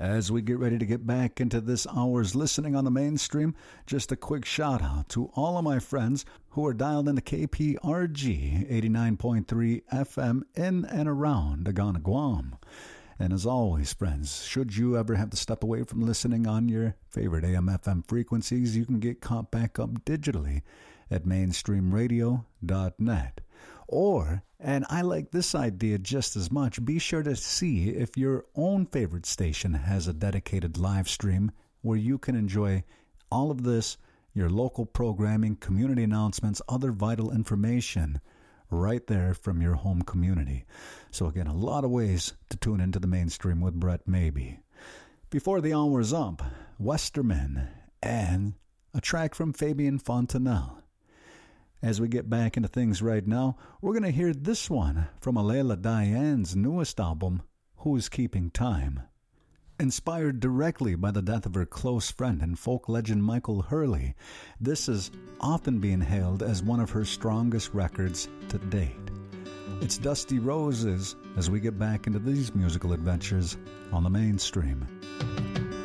As we get ready to get back into this hour's listening on the mainstream, just a quick shout out to all of my friends who are dialed into KPRG 89.3 FM in and around Agana, Guam. And as always, friends, should you ever have to step away from listening on your favorite AM/FM frequencies, you can get caught back up digitally at mainstreamradio.net. Or, and I like this idea just as much, be sure to see if your own favorite station has a dedicated live stream where you can enjoy all of this, your local programming, community announcements, other vital information right there from your home community. So again, a lot of ways to tune into the mainstream with Brett Maybe. Before the hour's up, Westerman and a track from Fabian Fontanelle. As we get back into things right now, we're going to hear this one from Alela Diane's newest album, Who's Keeping Time. Inspired directly by the death of her close friend and folk legend Michael Hurley, this is often being hailed as one of her strongest records to date. It's Dusty Roses as we get back into these musical adventures on the mainstream.